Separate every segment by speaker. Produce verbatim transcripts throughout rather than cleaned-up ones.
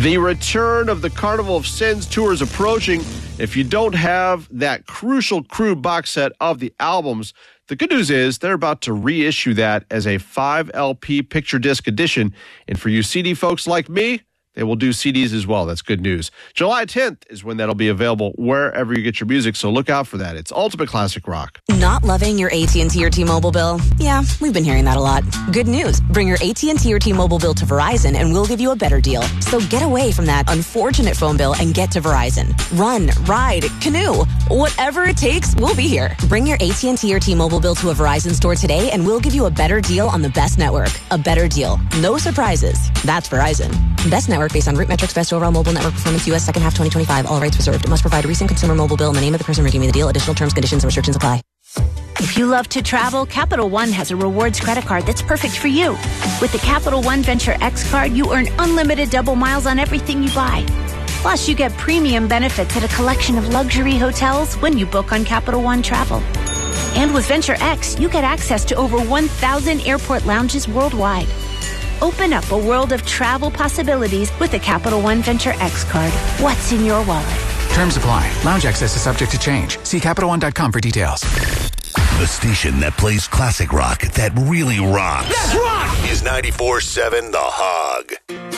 Speaker 1: The return of the Carnival of Sins tour is approaching. If you don't have that Crucial Crew box set of the albums, the good news is they're about to reissue that as a five L P picture disc edition. And for you C D folks like me, they will do C Ds as well. That's good news. July tenth is when that'll be available wherever you get your music, so look out for that. It's Ultimate Classic Rock.
Speaker 2: Not loving your A T and T or T-Mobile bill? Yeah, we've been hearing that a lot. Good news. Bring your A T and T or T-Mobile bill to Verizon and we'll give you a better deal. So get away from that unfortunate phone bill and get to Verizon. Run, ride, canoe. Whatever it takes, we'll be here. Bring your A T and T or T-Mobile bill to a Verizon store today and we'll give you a better deal on the best network. A better deal. No surprises. That's Verizon. Best network based on root metrics, best overall mobile network performance, U S second half twenty twenty-five. All rights reserved. It must provide a recent consumer mobile bill in the name of the person redeeming the deal. Additional terms, conditions, and restrictions apply.
Speaker 3: If you love to travel, Capital One has a rewards credit card that's perfect for you. With the Capital One Venture X card, you earn unlimited double miles on everything you buy. Plus, you get premium benefits at a collection of luxury hotels when you book on Capital One Travel. And with Venture X, you get access to over one thousand airport lounges worldwide. Open up a world of travel possibilities with the Capital One Venture X card. What's in your wallet?
Speaker 4: Terms apply. Lounge access is subject to change. See Capital One dot com for details.
Speaker 5: The station that plays classic rock that really rocks.
Speaker 6: Let's rock!
Speaker 5: Is ninety-four point seven The Hog.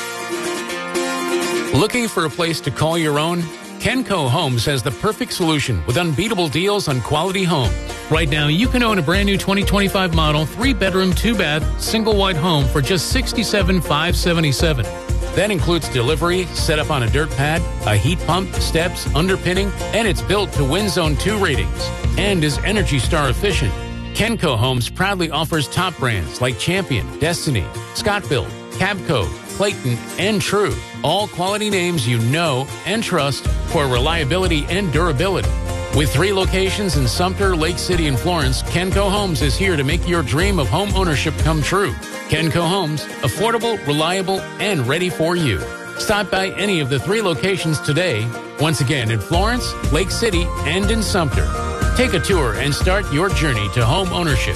Speaker 7: Looking for a place to call your own? Kenco Homes has the perfect solution with unbeatable deals on quality homes. Right now, you can own a brand new twenty twenty-five model, three-bedroom, two-bath, single-wide home for just sixty-seven thousand five hundred seventy-seven dollars. That includes delivery, set up on a dirt pad, a heat pump, steps, underpinning, and it's built to Wind Zone two ratings and is Energy Star efficient. Kenco Homes proudly offers top brands like Champion, Destiny, Scott-Built, Cabco, Clayton, and True. All quality names you know and trust for reliability and durability. With three locations in Sumter, Lake City, and Florence, Kenco Homes is here to make your dream of home ownership come true. Kenco Homes, affordable, reliable, and ready for you. Stop by any of the three locations today. Once again, in Florence, Lake City, and in Sumter. Take a tour and start your journey to home ownership.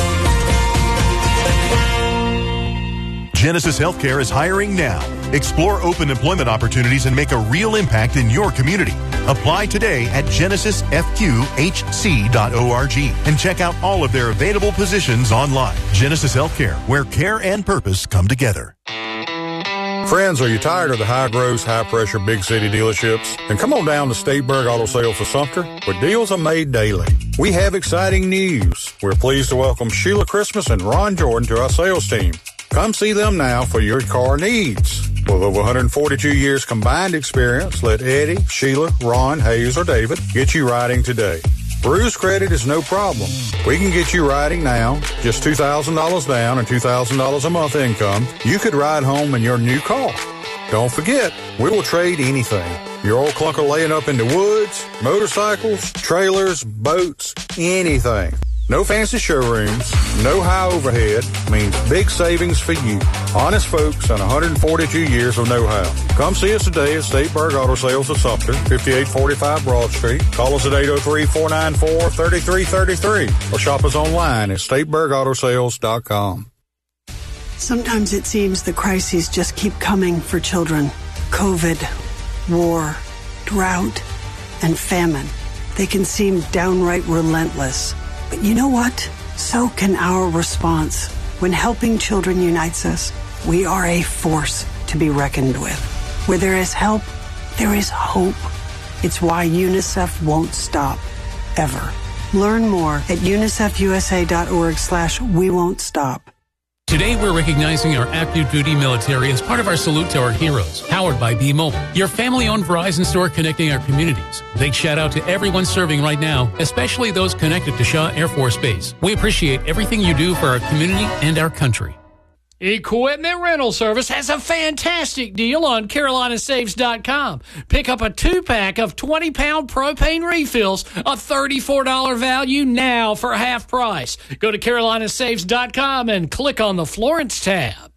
Speaker 8: Genesis Healthcare is hiring now. Explore open employment opportunities and make a real impact in your community. Apply today at genesis f q h c dot org and check out all of their available positions online. Genesis Healthcare, where care and purpose come together.
Speaker 9: Friends, are you tired of the high gross, high pressure, big city dealerships? Then come on down to Stateburg Auto Sales of Sumter, where deals are made daily. We have exciting news. We're pleased to welcome Sheila Christmas and Ron Jordan to our sales team. Come see them now for your car needs. With over one hundred forty-two years combined experience, let Eddie, Sheila, Ron, Hayes, or David get you riding today. Bruise credit is no problem. We can get you riding now, just two thousand dollars down and two thousand dollars a month income. You could ride home in your new car. Don't forget, we will trade anything. Your old clunker laying up in the woods, motorcycles, trailers, boats, anything. No fancy showrooms, no high overhead means big savings for you. Honest folks and one hundred forty-two years of know-how. Come see us today at Stateburg Auto Sales of Sumter, fifty-eight forty-five Broad Street. Call us at eight oh three, four nine four, three three three three or shop us online at stateburg auto sales dot com.
Speaker 10: Sometimes it seems the crises just keep coming for children. COVID, war, drought, and famine. They can seem downright relentless. But you know what? So can our response. When helping children unites us, we are a force to be reckoned with. Where there is help, there is hope. It's why UNICEF won't stop, ever. Learn more at unicefusa.org slash we won't stop.
Speaker 7: Today, we're recognizing our active duty military as part of our salute to our heroes, powered by B-Mobile, your family-owned Verizon store connecting our communities. Big shout out to everyone serving right now, especially those connected to Shaw Air Force Base. We appreciate everything you do for our community and our country.
Speaker 11: Equipment Rental Service has a fantastic deal on carolina saves dot com. Pick up a two-pack of twenty-pound propane refills, a thirty-four dollars value now for half price. Go to carolina saves dot com and click on the Florence tab.